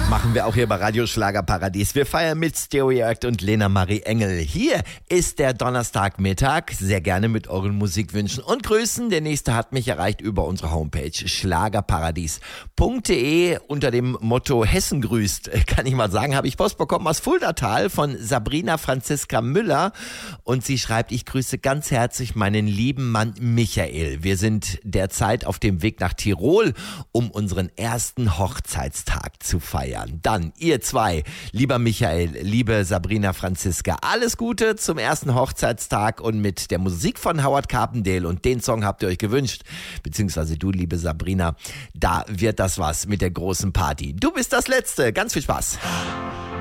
Machen wir auch hier bei Radio Schlagerparadies. Wir feiern mit Stereo Act und Lena Marie Engel. Hier ist der Donnerstagmittag. Sehr gerne mit euren Musikwünschen und Grüßen. Der nächste hat mich erreicht über unsere Homepage schlagerparadies.de unter dem Motto Hessen grüßt. Kann ich mal sagen, habe ich Post bekommen aus Fuldatal von Sabrina Franziska Müller. Und sie schreibt, ich grüße ganz herzlich meinen lieben Mann Michael. Wir sind derzeit auf dem Weg nach Tirol, um unseren ersten Hochzeitstag zu feiern. Dann, ihr zwei, lieber Michael, liebe Sabrina Franziska, alles Gute zum ersten Hochzeitstag und mit der Musik von Howard Carpendale und den Song habt ihr euch gewünscht, beziehungsweise du, liebe Sabrina, da wird das was mit der großen Party. Du bist das Letzte, ganz viel Spaß.